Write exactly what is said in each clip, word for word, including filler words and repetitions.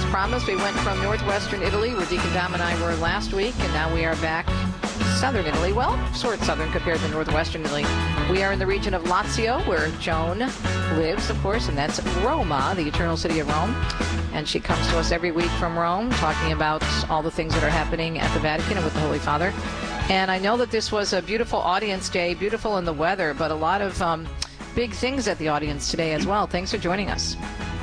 promised, we went from northwestern Italy, where Deacon Dom and I were last week, and now we are back southern Italy. Well, sort of southern compared to northwestern Italy. We are in the region of Lazio, where Joan lives, of course, and that's Roma, the eternal city of Rome. And she comes to us every week from Rome, talking about all the things that are happening at the Vatican and with the Holy Father. And I know that this was a beautiful audience day, beautiful in the weather, but a lot of um, big things at the audience today as well. Thanks for joining us.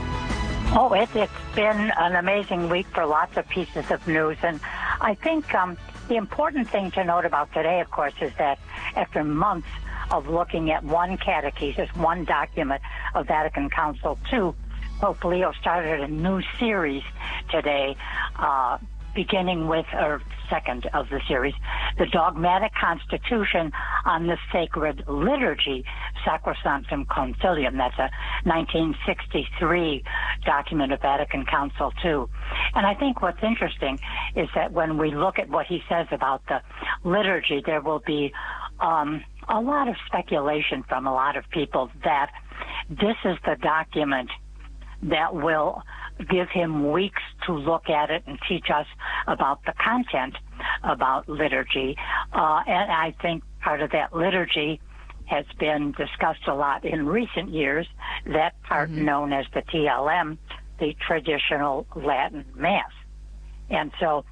Oh, it, it's been an amazing week for lots of pieces of news. And I think um, the important thing to note about today, of course, is that after months of looking at one catechesis, one document of Vatican Council two, Pope Leo started a new series today, uh, beginning with, or second of the series, the Dogmatic Constitution on the Sacred Liturgy, Sacrosanctum Concilium. That's a nineteen sixty-three document of Vatican Council two. And I think what's interesting is that when we look at what he says about the liturgy, there will be um, a lot of speculation from a lot of people that this is the document that will give him weeks to look at it and teach us about the content about liturgy. Uh, and I think part of that liturgy has been discussed a lot in recent years, that part mm-hmm. known as the T L M, the traditional Latin Mass. And so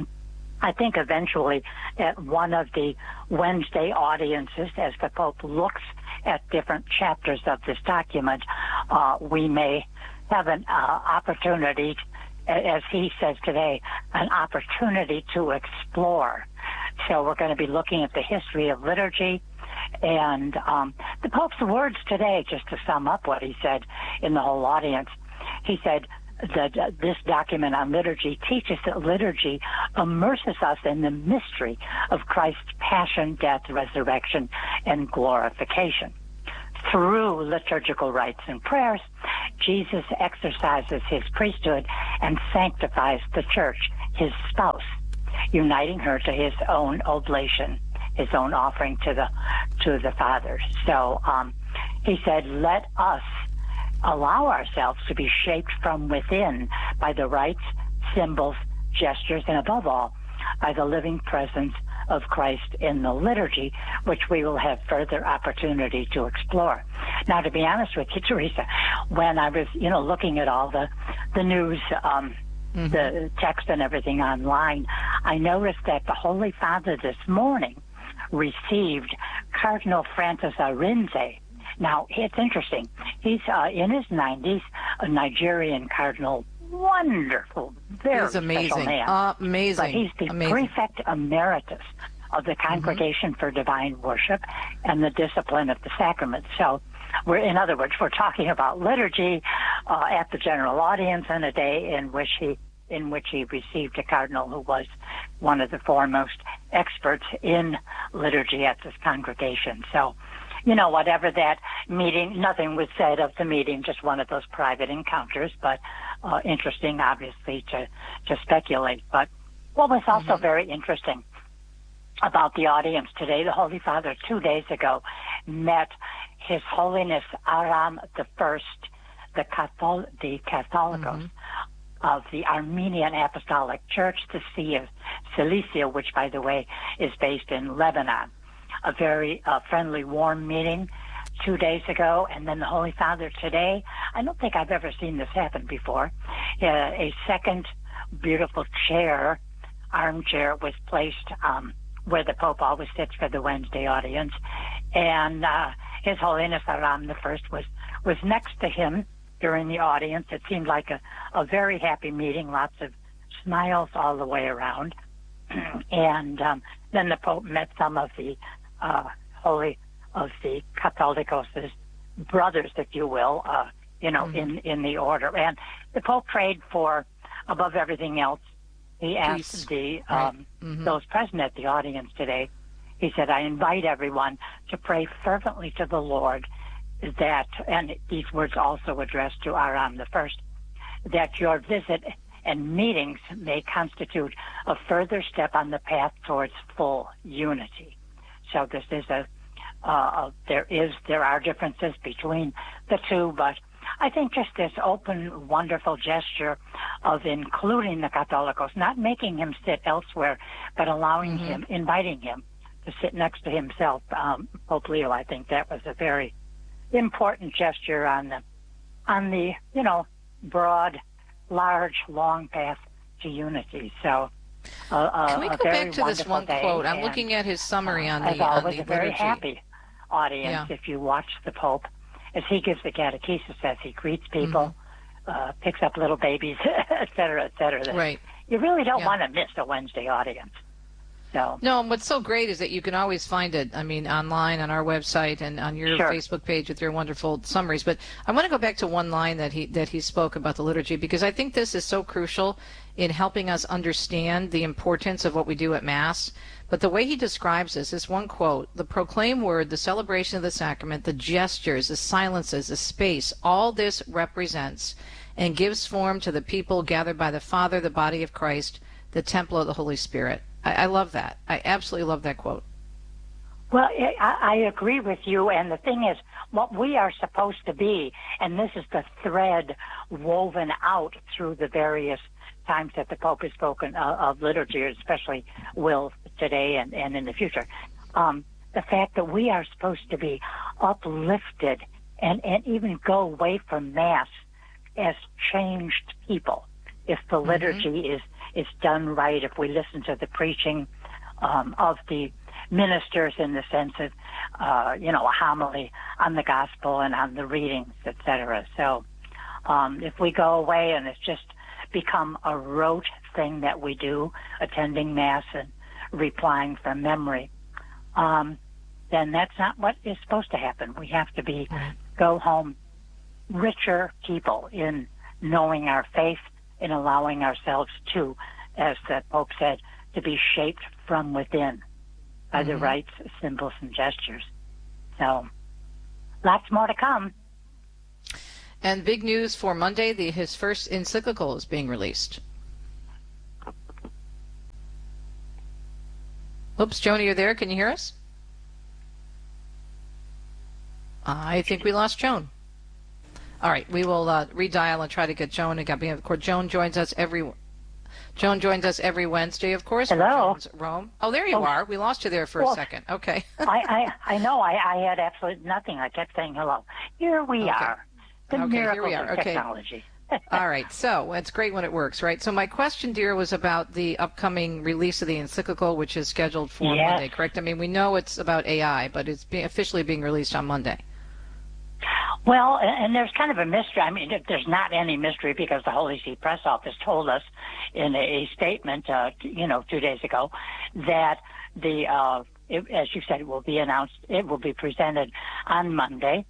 I think eventually at one of the Wednesday audiences, as the Pope looks at different chapters of this document, uh, we may have an uh, opportunity, as he says today, an opportunity to explore. So we're going to be looking at the history of liturgy, and um, the Pope's words today, just to sum up what he said in the whole audience. He said that uh, this document on liturgy teaches that liturgy immerses us in the mystery of Christ's passion, death, resurrection, and glorification. Through liturgical rites and prayers, Jesus exercises his priesthood and sanctifies the church, his spouse, uniting her to his own oblation, his own offering to the to the Father. So um, he said, let us allow ourselves to be shaped from within by the rites, symbols, gestures, and above all, by the living presence of Christ in the liturgy, which we will have further opportunity to explore. Now, to be honest with you, Teresa, when I was, you know, looking at all the, the news, um, mm-hmm. the text and everything online, I noticed that the Holy Father this morning received Cardinal Francis Arinze. Now, it's interesting. He's uh, in his nineties, a Nigerian cardinal, wonderful, very He's amazing. special man. Uh, amazing. But he's the amazing. prefect emeritus of the Congregation mm-hmm. for Divine Worship and the Discipline of the Sacraments. So, we're, in other words, we're talking about liturgy uh, at the general audience in a day in which he in which he received a cardinal who was one of the foremost experts in liturgy at this congregation. So, you know, whatever that meeting, nothing was said of the meeting, just one of those private encounters, but uh, interesting, obviously, to, to speculate. But what was also mm-hmm. very interesting about the audience today, the Holy Father two days ago met His Holiness Aram the First, the, Cathol- the Catholicos mm-hmm. of the Armenian Apostolic Church, the See of Cilicia, which, by the way, is based in Lebanon. A very uh, friendly, warm meeting two days ago, and then the Holy Father today. I don't think I've ever seen this happen before. Uh, a second beautiful chair, armchair, was placed um, where the Pope always sits for the Wednesday audience, and uh, His Holiness Aram the First was was next to him during the audience. It seemed like a, a very happy meeting, lots of smiles all the way around, and um, then the Pope met some of the Uh, holy of the Catholicos' brothers, if you will, uh, you know, mm-hmm. in, in the order. And the Pope prayed for, above everything else, he asked Peace. the um, right. mm-hmm. those present at the audience today, he said, I invite everyone to pray fervently to the Lord that, and these words also addressed to Aram the First, that your visit and meetings may constitute a further step on the path towards full unity. So this is a, uh, there is, there are differences between the two, but I think just this open, wonderful gesture of including the Catholicos, not making him sit elsewhere, but allowing mm-hmm. him, inviting him to sit next to himself, um, Pope Leo. I think that was a very important gesture on the, on the, you know, broad, large, long path to unity. So, uh, uh, can we go back to this one quote? I'm looking at his summary on the, as always, on the a very liturgy. happy audience yeah. if you watch the Pope as he gives the catechesis, as he greets people, mm-hmm. uh, picks up little babies, et cetera, et cetera. Right. You really don't yeah. want to miss a Wednesday audience. So. No, and what's so great is that you can always find it, I mean, online on our website and on your sure. Facebook page with your wonderful summaries. But I want to go back to one line that he that he spoke about the liturgy, because I think this is so crucial in helping us understand the importance of what we do at Mass. But the way he describes this is one quote: the proclaimed word, the celebration of the sacrament, the gestures, the silences, the space, all this represents and gives form to the people gathered by the Father, the body of Christ, the temple of the Holy Spirit. I, I love that. I absolutely love that quote. Well, I, I agree with you. And the thing is, what we are supposed to be, and this is the thread woven out through the various times that the Pope has spoken uh, of liturgy, especially will today and, and in the future, um, the fact that we are supposed to be uplifted and, and even go away from Mass as changed people. If the mm-hmm. liturgy is, is done right, if we listen to the preaching um, of the ministers in the sense of, uh, you know, a homily on the gospel and on the readings, et cetera. So um, if we go away and it's just become a rote thing that we do, attending Mass and replying from memory, um, then that's not what is supposed to happen. We have to be, mm-hmm. go home richer people in knowing our faith, in allowing ourselves to, as the Pope said, to be shaped from within by mm-hmm. the rites, symbols, and gestures. So, lots more to come. And big news for Monday, the, his first encyclical is being released. Oops, Joni, you're there? Can you hear us? I think we lost Joan. All right, we will uh, redial and try to get Joan again. Of course, Joan joins us every Joan joins us every Wednesday, of course. Hello. Rome. Oh, there you oh. are. We lost you there for well, a second. Okay. I, I I know. I, I had absolutely nothing. I kept saying hello. Here we okay. are. The okay, miracles here we are. of okay. technology. All right. So it's great when it works, right? So my question, dear, was about the upcoming release of the encyclical, which is scheduled for yes. Monday, correct? I mean, we know it's about A I, but it's being officially being released on Monday. Well, and there's kind of a mystery. I mean, there's not any mystery because the Holy See Press Office told us in a statement, uh, you know, two days ago that the, uh, it, as you said, it will be announced, it will be presented on Monday,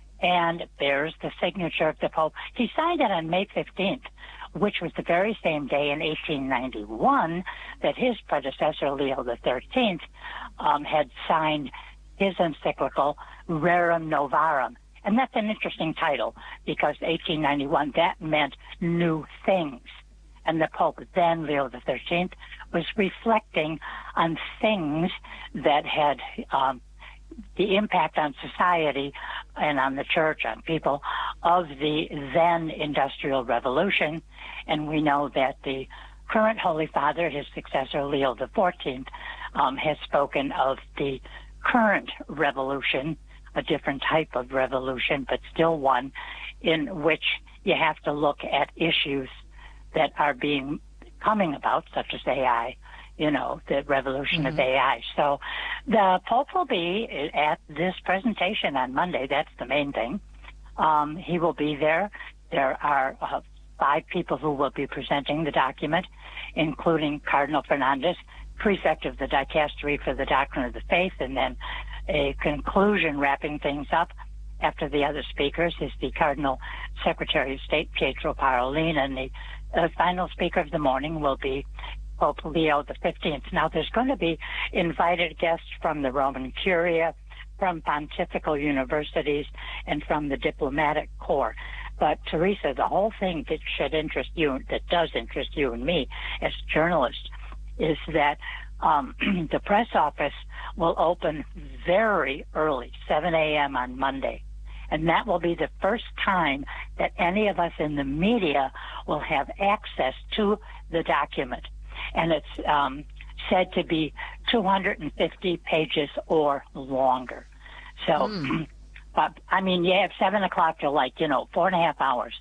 and there's the signature of the Pope. He signed it on May fifteenth, which was the very same day in eighteen ninety-one that his predecessor, Leo the thirteenth, um, had signed his encyclical Rerum Novarum. And that's an interesting title because eighteen ninety-one, that meant new things. And the Pope then, Leo the thirteenth, was reflecting on things that had um, the impact on society and on the church, on people, of the then Industrial Revolution. And we know that the current Holy Father, his successor, Leo the fourteenth, um, has spoken of the current revolution, a different type of revolution, but still one in which you have to look at issues that are being coming about, such as A I, you know, the revolution mm-hmm. of A I. So the Pope will be at this presentation on Monday. That's the main thing. Um, he will be there. There are uh, five people who will be presenting the document, including Cardinal Fernandez, prefect of the Dicastery for the Doctrine of the Faith, and then a conclusion wrapping things up after the other speakers is the Cardinal Secretary of State, Pietro Parolin, and the uh, final speaker of the morning will be Pope Leo the fifteenth. Now, there's going to be invited guests from the Roman Curia, from pontifical universities, and from the diplomatic corps. But, Teresa, the whole thing that should interest you, that does interest you and me as journalists, is that um, the press office will open very early, seven a.m. on Monday. And that will be the first time that any of us in the media will have access to the document. And it's um, said to be two hundred fifty pages or longer. So, mm. but, I mean, you have seven o'clock to like, you know, four and a half hours.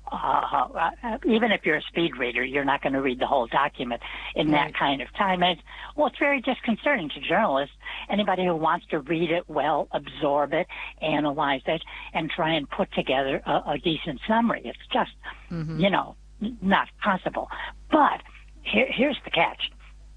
Uh, uh, even if you're a speed reader, you're not going to read the whole document in right. that kind of time. And it's, well, it's very disconcerting to journalists. Anybody who wants to read it well, absorb it, analyze it, and try and put together a, a decent summary. It's just, mm-hmm. you know, not possible. But here, here's the catch.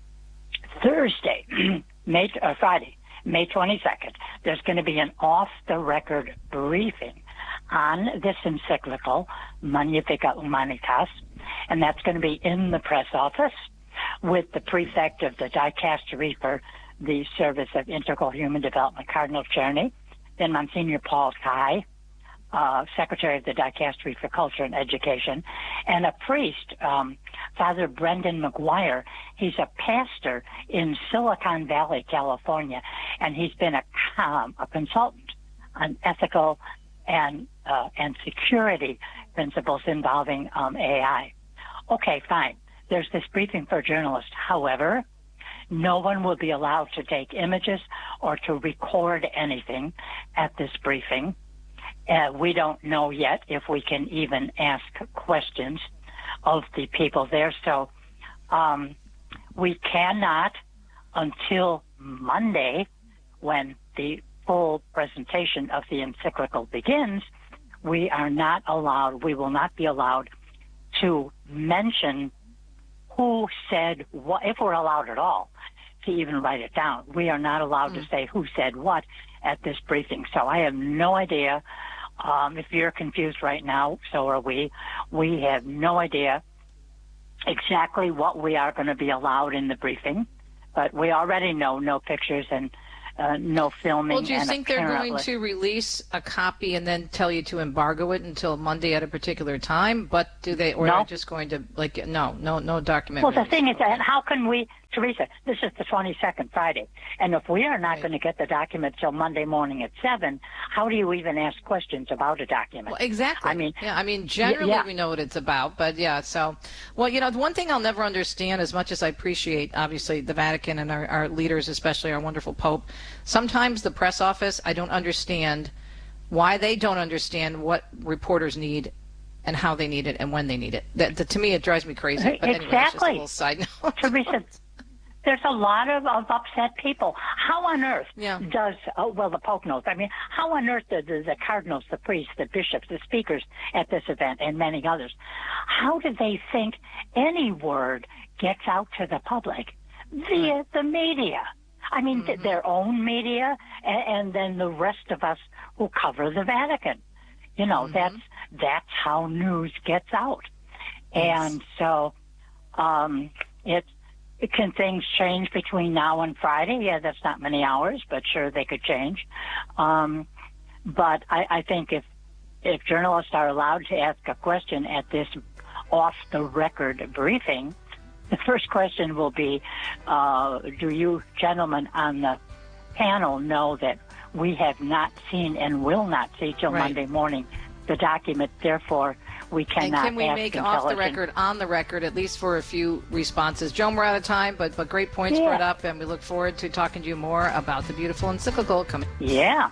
Thursday, May, uh, Friday, May twenty-second, there's going to be an off-the-record briefing on this encyclical, Magnificat Humanitas, and that's going to be in the press office with the prefect of the dicastery for the Service of Integral Human Development, Cardinal Czerny, then Monsignor Paul Kai, uh, Secretary of the Dicastery for Culture and Education, and a priest, um, Father Brendan McGuire. He's a pastor in Silicon Valley, California, and he's been a, um, a consultant on ethical and uh, and security principles involving um, A I. Okay, fine. There's this briefing for journalists. However, no one will be allowed to take images or to record anything at this briefing. Uh, we don't know yet if we can even ask questions of the people there. So um, we cannot until Monday, when the full presentation of the encyclical begins, we are not allowed, we will not be allowed to mention who said what, if we're allowed at all to even write it down. We are not allowed mm. to say who said what at this briefing. So I have no idea. Um, if you're confused right now, so are we. We have no idea exactly what we are going to be allowed in the briefing, but we already know no pictures and Uh, no filming. Well, do you and think they're going apparently... to release a copy and then tell you to embargo it until Monday at a particular time? But do they, or no. are they just going to, like, no, no, no document? Well, the thing is that how can we, Teresa, this is the twenty-second, Friday, and if we are not right. going to get the document till Monday morning at seven, how do you even ask questions about a document? Well, exactly. I mean, yeah, I mean, generally yeah. we know what it's about, but yeah, so, well, you know, the one thing I'll never understand, as much as I appreciate, obviously, the Vatican and our, our leaders, especially our wonderful Pope, sometimes the press office, I don't understand why they don't understand what reporters need and how they need it and when they need it. That, that to me, it drives me crazy. But exactly. anyway, that's just a little side note. Teresa, there's a lot of, of upset people. How on earth yeah. does, oh, well, the Pope knows. I mean, how on earth do the, the cardinals, the priests, the bishops, the speakers at this event, and many others, how do they think any word gets out to the public via right. the media? I mean, mm-hmm. their own media, and, and then the rest of us who cover the Vatican. You know, mm-hmm. that's that's how news gets out. Yes. And so, um, it, it can things change between now and Friday? Yeah, that's not many hours, but sure, they could change. Um, but I, I think if if journalists are allowed to ask a question at this off-the-record briefing, the first question will be, uh, do you gentlemen on the panel know that we have not seen and will not see till right. Monday morning the document, therefore we cannot And can we ask make off the record, on the record, at least for a few responses? Joan, we're out of time, but, but great points yeah. brought up, and we look forward to talking to you more about the beautiful encyclical coming. Yeah.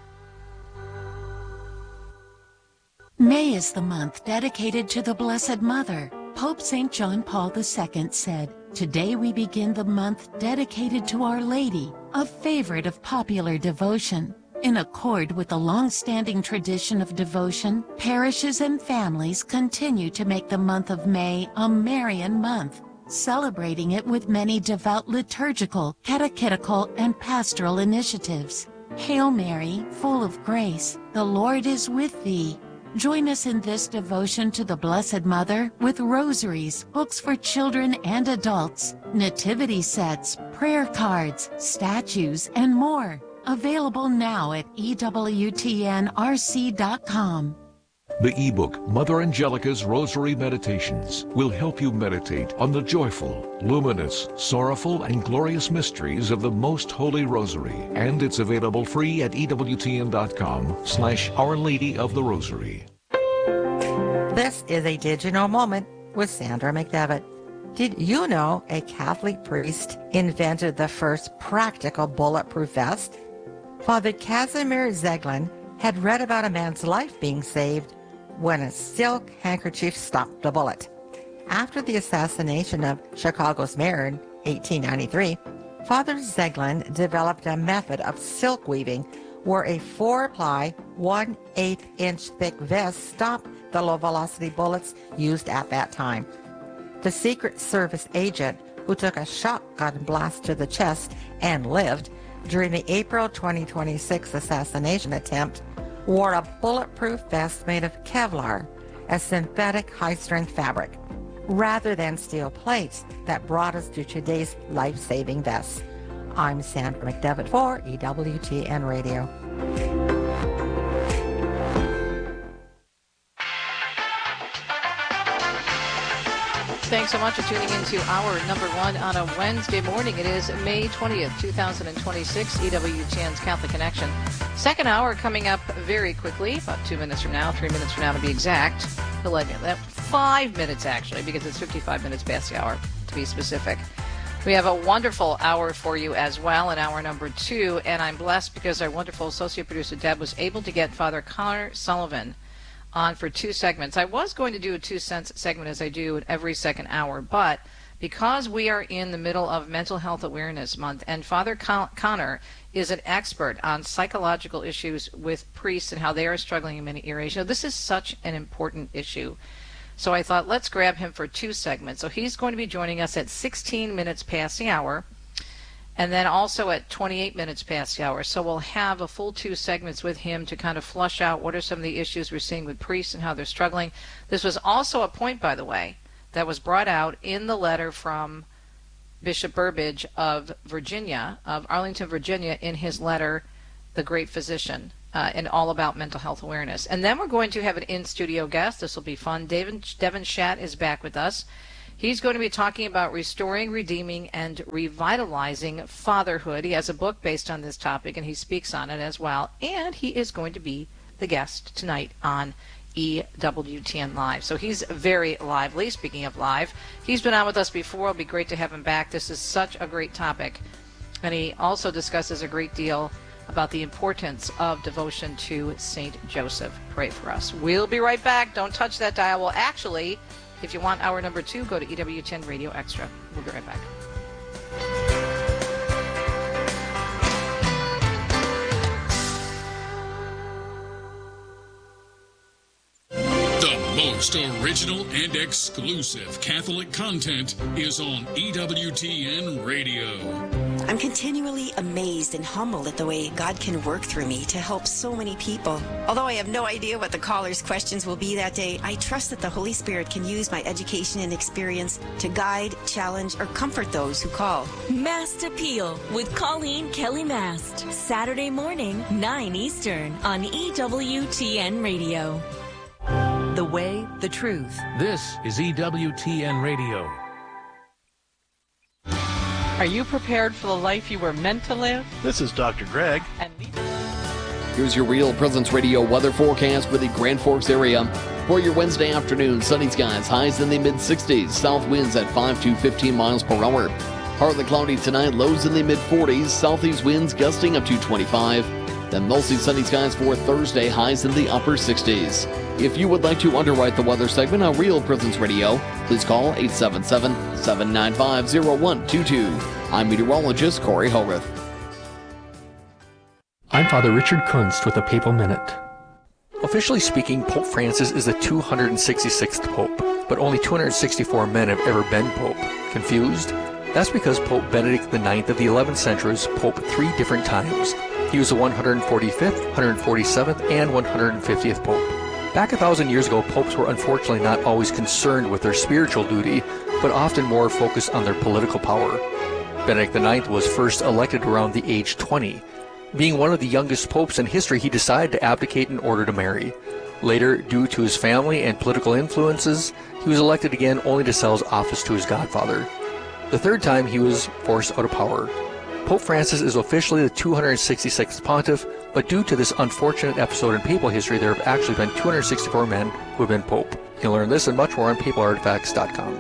May is the month dedicated to the Blessed Mother. Pope Saint John Paul the Second said, "Today we begin the month dedicated to Our Lady, a favorite of popular devotion. In accord with the long-standing tradition of devotion, parishes and families continue to make the month of May a Marian month, celebrating it with many devout liturgical, catechetical, and pastoral initiatives. Hail Mary, full of grace, the Lord is with thee. Join us in this devotion to the Blessed Mother with rosaries, books for children and adults, nativity sets, prayer cards, statues, and more. Available now at E W T N R C dot com. The ebook, Mother Angelica's Rosary Meditations, will help you meditate on the joyful, luminous, sorrowful, and glorious mysteries of the Most Holy Rosary. And it's available free at E W T N dot com slash Our Lady of the Rosary. This is a Did You Know moment with Sandra McDevitt. Did you know a Catholic priest invented the first practical bulletproof vest? Father Casimir Zeglin had read about a man's life being saved when a silk handkerchief stopped a bullet. After the assassination of Chicago's mayor in eighteen ninety-three, Father Zeglin developed a method of silk weaving where a four-ply, one-eighth inch thick vest stopped the low-velocity bullets used at that time. The Secret Service agent who took a shotgun blast to the chest and lived during the April twenty twenty-six assassination attempt wore a bulletproof vest made of Kevlar, a synthetic high-strength fabric, rather than steel plates that brought us to today's life-saving vests. I'm Sandra McDevitt for E W T N Radio. Thanks so much for tuning in to our number one on a Wednesday morning. It is May twentieth, twenty twenty-six, E W T N's Catholic Connection. Second hour coming up very quickly, about two minutes from now, three minutes from now to be exact. Five minutes, actually, because it's fifty-five minutes past the hour, to be specific. We have a wonderful hour for you as well in hour number two, and I'm blessed because our wonderful associate producer, Deb, was able to get Father Connor Sullivan on for two segments. I was going to do a two-cent segment as I do in every second hour, but because we are in the middle of Mental Health Awareness Month, and Father Con- Connor is an expert on psychological issues with priests and how they are struggling in many areas. You know, this is such an important issue. So I thought, let's grab him for two segments. So he's going to be joining us at sixteen minutes past the hour, and then also at twenty-eight minutes past the hour. So we'll have a full two segments with him to kind of flush out what are some of the issues we're seeing with priests and how they're struggling. This was also a point, by the way, that was brought out in the letter from Bishop Burbidge of Virginia, of Arlington, Virginia, in his letter, The Great Physician, uh, and all about mental health awareness. And then we're going to have an in-studio guest. This will be fun. Devin, Devin Schatt is back with us. He's going to be talking about restoring, redeeming, and revitalizing fatherhood. He has a book based on this topic, and he speaks on it as well. And he is going to be the guest tonight on E W T N Live. So he's very lively. Speaking of live, he's been on with us before. It'll be great to have him back. This is such a great topic. And he also discusses a great deal about the importance of devotion to Saint Joseph. Pray for us. We'll be right back. Don't touch that dial. Well, actually, if you want hour number two, go to E W T N Radio Extra. We'll be right back. The most original and exclusive Catholic content is on E W T N Radio. I'm continually amazed and humbled at the way God can work through me to help so many people. Although I have no idea what the callers' questions will be that day, I trust that the Holy Spirit can use my education and experience to guide, challenge, or comfort those who call. Mast Appeal with Colleen Kelly Mast. Saturday morning, nine Eastern on E W T N Radio. The way, the truth. This is E W T N Radio. Are you prepared for the life you were meant to live? This is Doctor Greg. And here's your Real Presence Radio weather forecast for the Grand Forks area. For your Wednesday afternoon, sunny skies, highs in the mid sixties, south winds at five to fifteen miles per hour. Partly cloudy tonight, lows in the mid forties, southeast winds gusting up to twenty-five. Then mostly sunny skies for Thursday, highs in the upper sixties. If you would like to underwrite the weather segment on Real Presence Radio, please call eight seven seven, seven nine five, zero one two two. I'm meteorologist Corey Hogarth. I'm Father Richard Kunst with the Papal Minute. Officially speaking, Pope Francis is the two hundred sixty-sixth Pope, but only two hundred sixty-four men have ever been Pope. Confused? That's because Pope Benedict the ninth of the eleventh century was Pope three different times. He was the one hundred forty-fifth, one hundred forty-seventh, and one hundred fiftieth Pope. Back a thousand years ago, popes were unfortunately not always concerned with their spiritual duty, but often more focused on their political power. Benedict the ninth was first elected around the age twenty. Being one of the youngest popes in history, he decided to abdicate in order to marry. Later, due to his family and political influences, he was elected again only to sell his office to his godfather. The third time he was forced out of power. Pope Francis is officially the two hundred sixty-sixth pontiff, but due to this unfortunate episode in papal history, there have actually been two hundred sixty-four men who have been pope. You can learn this and much more on papal artifacts dot com.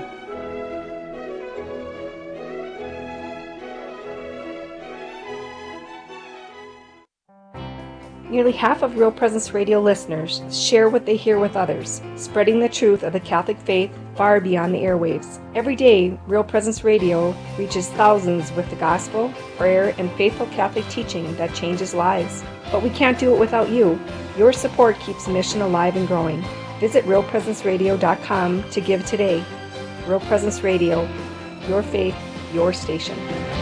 Nearly half of Real Presence Radio listeners share what they hear with others, spreading the truth of the Catholic faith far beyond the airwaves. Every day, Real Presence Radio reaches thousands with the gospel, prayer, and faithful Catholic teaching that changes lives. But we can't do it without you. Your support keeps the mission alive and growing. Visit real presence radio dot com to give today. Real Presence Radio, your faith, your station.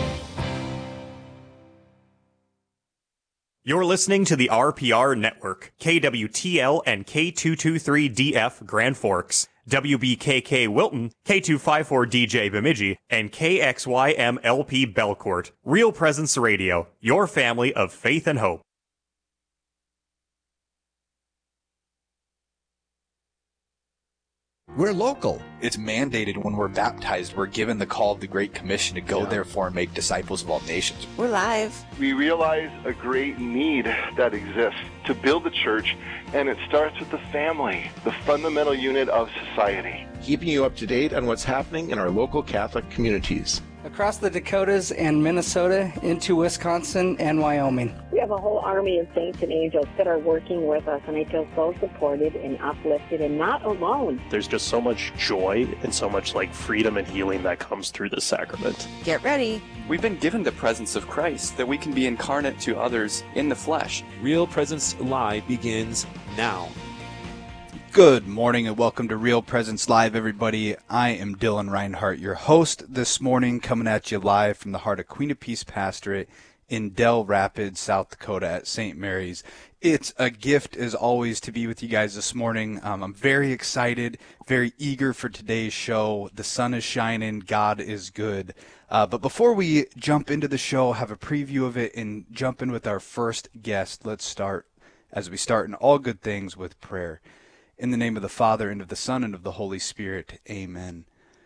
You're listening to the R P R Network, K W T L and K two twenty-three D F Grand Forks, W B K K Wilton, K two fifty-four D J Bemidji, and K X Y M L P Belcourt. Real Presence Radio, your family of faith and hope. We're local. It's mandated when we're baptized. We're given the call of the Great Commission to go, yeah. therefore, and make disciples of all nations. We're live. We realize a great need that exists to build the church, and it starts with the family, the fundamental unit of society. Keeping you up to date on what's happening in our local Catholic communities. Across the Dakotas and Minnesota into Wisconsin and Wyoming. We have a whole army of saints and angels that are working with us, and I feel so supported and uplifted and not alone. There's just so much joy and so much like freedom and healing that comes through the sacrament. Get ready. We've been given the presence of Christ, that we can be incarnate to others in the flesh. Real Presence Live begins now. Good morning and welcome to Real Presence Live, everybody. I am Dylan Reinhart, your host this morning, coming at you live from the heart of Queen of Peace Pastorate in Dell Rapids, South Dakota at Saint Mary's. It's a gift, as always, to be with you guys this morning. Um, I'm very excited, very eager for today's show. The sun is shining, God is good. Uh, but before we jump into the show, have a preview of it, and jump in with our first guest, let's start, as we start in all good things, with prayer. In the name of the Father, and of the Son, and of the Holy Spirit. Amen.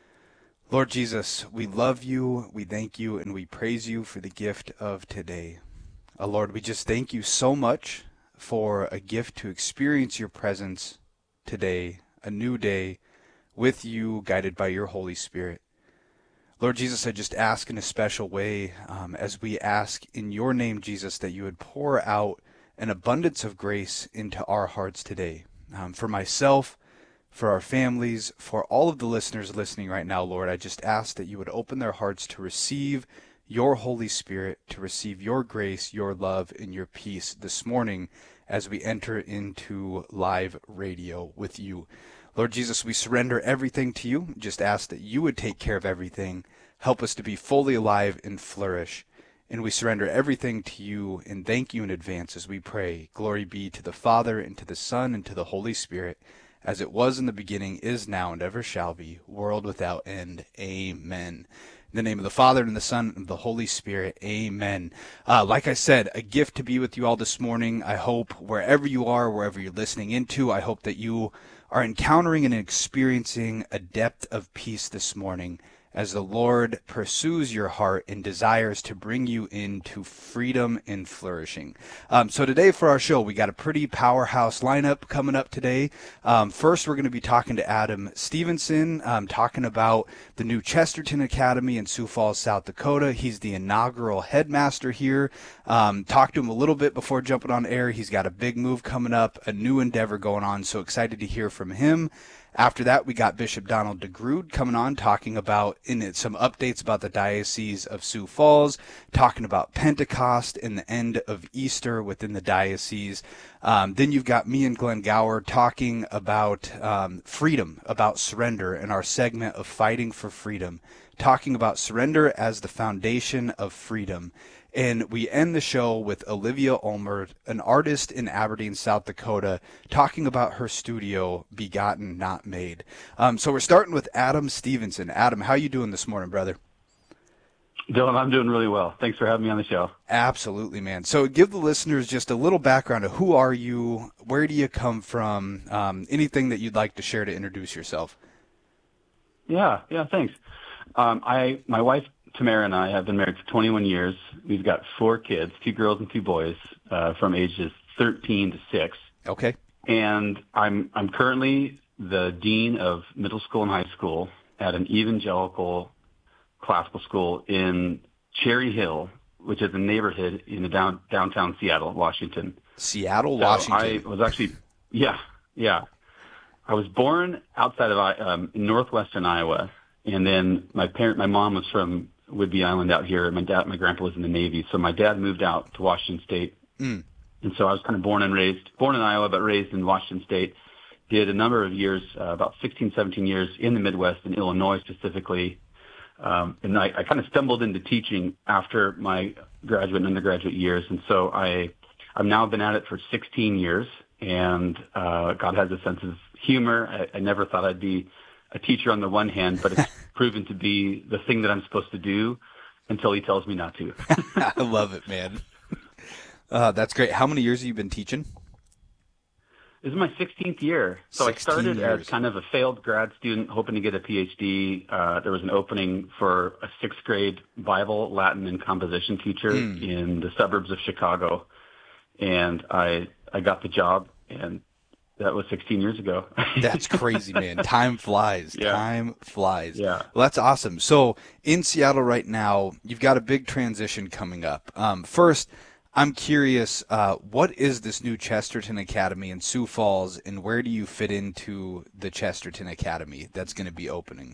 Lord Jesus, we love you, we thank you, and we praise you for the gift of today. Uh, Lord, we just thank you so much for a gift to experience your presence today, a new day, with you, guided by your Holy Spirit. Lord Jesus, I just ask in a special way, um, as we ask in your name, Jesus, that you would pour out an abundance of grace into our hearts today. Um, for myself, for our families, for all of the listeners listening right now, Lord, I just ask that you would open their hearts to receive your Holy Spirit, to receive your grace, your love, and your peace this morning as we enter into live radio with you. Lord Jesus, we surrender everything to you. Just ask that you would take care of everything. Help us to be fully alive and flourish. And we surrender everything to you and thank you in advance as we pray. Glory be to the Father, and to the Son, and to the Holy Spirit, as it was in the beginning, is now, and ever shall be, world without end. Amen. In the name of the Father, and the Son, and of the Holy Spirit. Amen. Uh, like I said, a gift to be with you all this morning. I hope wherever you are, wherever you're listening into, I hope that you are encountering and experiencing a depth of peace this morning, as the Lord pursues your heart and desires to bring you into freedom and flourishing. Um, so today for our show, we got a pretty powerhouse lineup coming up today. Um, first, we're going to be talking to Adam Stevenson, um, talking about the new Chesterton Academy in Sioux Falls, South Dakota. He's the inaugural headmaster here. Um, talked to him a little bit before jumping on air. He's got a big move coming up, a new endeavor going on, so excited to hear from him. After that, we got Bishop Donald DeGrood coming on, talking about in it, some updates about the Diocese of Sioux Falls, talking about Pentecost and the end of Easter within the diocese. Um, then you've got me and Glenn Gower talking about um, freedom, about surrender, in our segment of Fighting for Freedom, talking about surrender as the foundation of freedom. And we end the show with Olivia Ulmer, an artist in Aberdeen, South Dakota, talking about her studio, Begotten, Not Made. Um, so we're starting with Adam Stevenson. Adam, how you doing this morning, brother? Dylan, I'm doing really well. Thanks for having me on the show. Absolutely, man. So give the listeners just a little background of who are you, where do you come from, um, anything that you'd like to share to introduce yourself. Yeah, yeah, thanks. Um, I, my wife, Tamara, and I have been married for twenty-one years. We've got four kids, two girls and two boys, uh, from ages thirteen to six. Okay. And I'm I'm currently the dean of middle school and high school at an evangelical classical school in Cherry Hill, which is a neighborhood in the down, downtown Seattle, Washington. Seattle, so Washington. I was actually, yeah, yeah. I was born outside of um, in northwestern Iowa, and then my parent, my mom was from Whidbey Island out here. My dad, my grandpa was in the Navy, so my dad moved out to Washington State, mm. and so I was kind of born and raised, born in Iowa, but raised in Washington State. Did a number of years, uh, about sixteen, seventeen years in the Midwest, in Illinois specifically. Um, and I, I kind of stumbled into teaching after my graduate and undergraduate years. And so I, I've now been at it for sixteen years, and uh, God has a sense of humor. I, I never thought I'd be a teacher on the one hand, but it's proven to be the thing that I'm supposed to do until he tells me not to. I love it, man. Uh, that's great. How many years have you been teaching? This is my sixteenth year. So I started years. as kind of a failed grad student hoping to get a P H D. Uh, there was an opening for a sixth grade Bible, Latin, and composition teacher mm. in the suburbs of Chicago. And I I got the job, and that was sixteen years ago. That's crazy, man. Time flies. Yeah. Time flies. Yeah. Well, that's awesome. So in Seattle right now, you've got a big transition coming up. Um, first, I'm curious, uh, what is this new Chesterton Academy in Sioux Falls, and where do you fit into the Chesterton Academy that's going to be opening?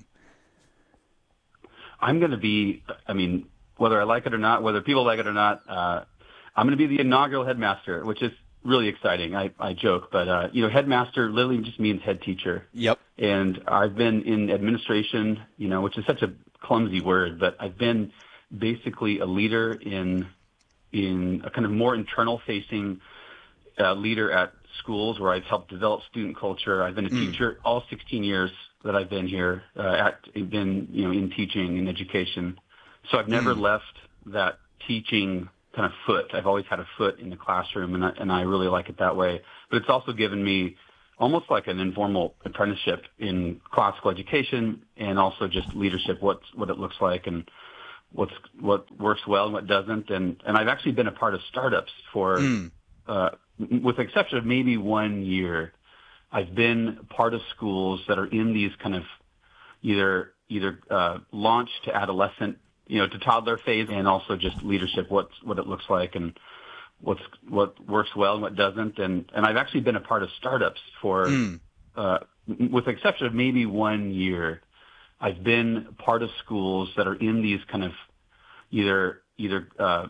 I'm going to be, I mean, whether I like it or not, whether people like it or not, uh, I'm going to be the inaugural headmaster, which is really exciting. I, I joke, but, uh, you know, headmaster literally just means head teacher. Yep. And I've been in administration, you know, which is such a clumsy word, but I've been basically a leader in in a kind of more internal-facing uh, leader at schools where I've helped develop student culture. I've been a mm. teacher all sixteen years that I've been here, uh, at, been you know in teaching and education. So I've never mm. left that teaching kind of foot. I've always had a foot in the classroom, and I, and I really like it that way. But it's also given me almost like an informal apprenticeship in classical education and also just leadership, what's, what it looks like and what's what works well and what doesn't, and and I've actually been a part of startups for, mm. uh, with the exception of maybe one year, I've been part of schools that are in these kind of either either uh, launch to adolescent, you know, to toddler phase, and also just leadership, what's what it looks like and what's what works well and what doesn't, and and I've actually been a part of startups for, mm. uh, with the exception of maybe one year. I've been part of schools that are in these kind of either either uh,